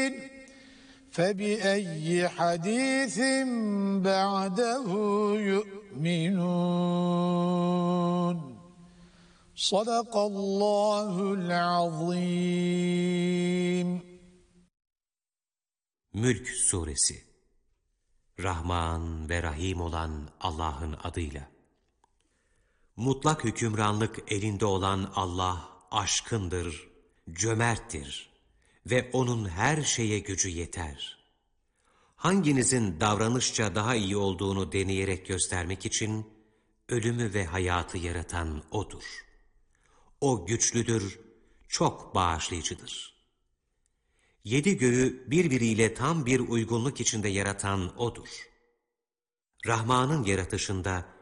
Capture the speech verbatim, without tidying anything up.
فَبِأَيِّ حَدِيثٍ بَعْدَهُ يُؤْمِنُونَ Sadakallahul azim. Mülk Suresi. Rahman ve Rahim olan Allah'ın adıyla. Mutlak hükümranlık elinde olan Allah aşkındır, cömerttir ve O'nun her şeye gücü yeter. Hanginizin davranışça daha iyi olduğunu deneyerek göstermek için ölümü ve hayatı yaratan O'dur. O güçlüdür, çok bağışlayıcıdır. Yedi göğü birbiriyle tam bir uygunluk içinde yaratan O'dur. Rahman'ın yaratışında